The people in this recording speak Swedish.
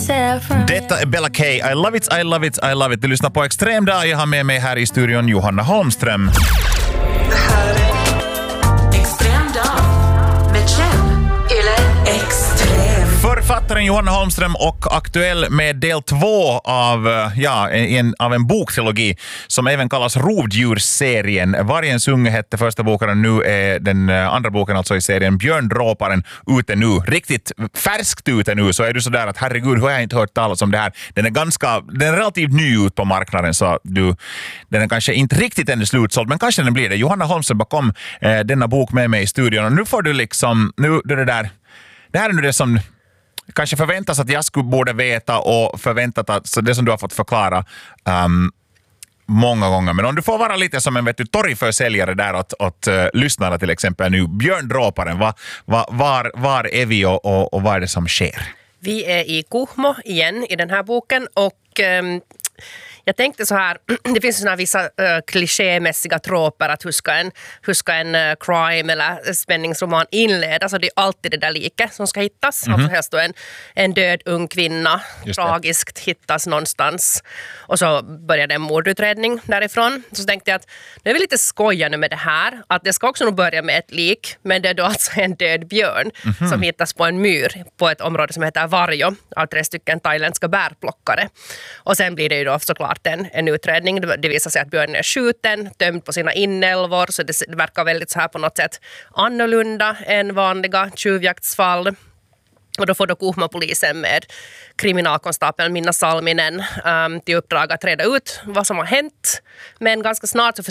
Detta är Bella K. I love it, I love it, I love it. Du lyssnar på Extrem dag. Jag har med mig här i studion Johanna Holmström. Det här är Extrem dag med Kjell Yle Extrem. Författaren Johanna Holmström och aktuell med del 2 av en boktrilogi som även kallas Rovdjursserien. Vargens unge hette första boken, nu är den andra boken alltså i serien Björndråparen ute nu. Riktigt färskt ute nu, så är du sådär att herregud, hur har jag inte hört talas om det här? Den är relativt ny ut på marknaden, så den är kanske inte riktigt ännu slutsåld, men kanske den blir det. Johanna Holmström bakom denna bok med mig i studion, och nu får du liksom, det här är nu det som kanske förväntas att jag borde veta och förväntat att så det som du har fått förklara många gånger. Men om du får vara lite som en torgförsäljare där åt lyssnarna till exempel nu. Björndråparen, var är vi och vad är det som sker? Vi är i Kuhmo igen i den här boken och jag tänkte så här, det finns såna vissa klichémässiga tråper att hur ska en crime eller spänningsroman inledas, så det är alltid det där liket som ska hittas. Alltså här står en död ung kvinna, tragiskt hittas någonstans och så börjar det en mordutredning därifrån. Så tänkte jag att nu är vi lite skojande med det här, att det ska också nog börja med ett lik, men det är då alltså en död björn som hittas på en myr på ett område som heter Varjo av 3 stycken thailändska bärplockare. Och sen blir det ju då såklart en utredning. Det visar sig att björnen är skjuten, dömd på sina inälvor, så det verkar väldigt så här på något sätt annorlunda än vanliga tjuvjaktsfall. Och då får då Kuhmo-polisen med kriminalkonstapeln Minna Salminen till uppdrag att reda ut vad som har hänt. Men ganska snart så